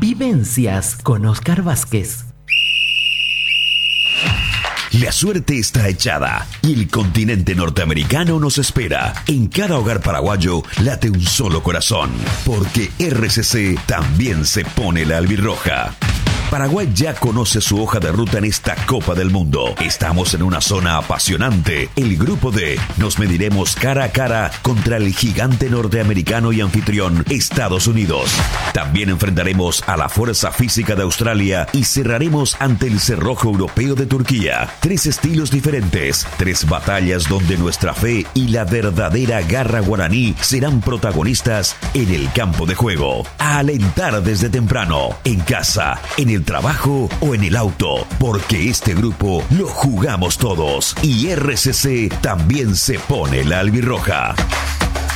Vivencias con Oscar Vázquez. La suerte está echada y el continente norteamericano nos espera. En cada hogar paraguayo late un solo corazón, porque RCC también se pone la albirroja. Paraguay ya conoce su hoja de ruta en esta Copa del Mundo. Estamos en una zona apasionante. El grupo D. Nos mediremos cara a cara contra el gigante norteamericano y anfitrión Estados Unidos. También enfrentaremos a la fuerza física de Australia y cerraremos ante el cerrojo europeo de Turquía. 3 estilos diferentes, 3 batallas donde nuestra fe y la verdadera garra guaraní serán protagonistas en el campo de juego. A alentar desde temprano, en casa, en el trabajo o en el auto, porque este grupo lo jugamos todos y RCC también se pone la albirroja.